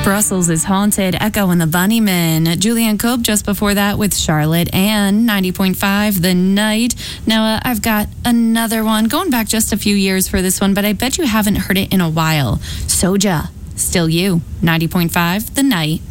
Brussels is Haunted, Echo and the Bunnymen. Julianne Cope just before that with Charlotte and 90.5 The Night. Now, I've got another one, going back just a few years for this one, but I bet you haven't heard it in a while. Soja, Still You, 90.5 The Night.